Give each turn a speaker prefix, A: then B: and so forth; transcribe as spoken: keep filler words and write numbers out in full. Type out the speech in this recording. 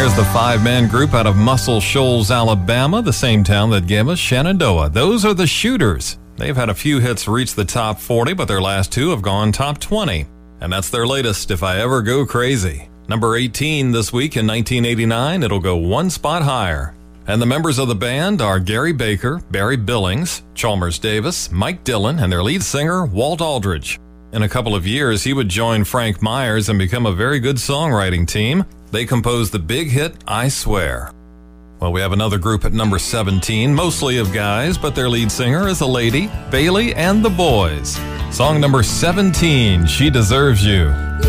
A: there's the five-man group out of Muscle Shoals, Alabama, the same town that gave us Shenandoah. Those are the Shooters. They've had a few hits reach the top forty, but their last two have gone top twenty. And that's their latest, If I Ever Go Crazy. Number eighteen this week in nineteen eighty-nine, it'll go one spot higher. And the members of the band are Gary Baker, Barry Billings, Chalmers Davis, Mike Dillon, and their lead singer, Walt Aldridge. In a couple of years, he would join Frank Myers and become a very good songwriting team. They composed the big hit, I Swear. Well, we have another group at number seventeen, mostly of guys, but their lead singer is a lady, Bailey and the Boys. Song number seventeen, She Deserves You.